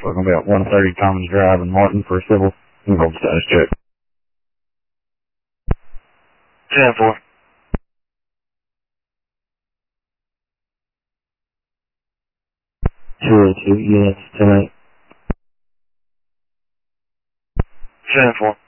Talking about 130 Commons Drive in Martin for a civil involved status check. 10-4. 202 units tonight. 10-4.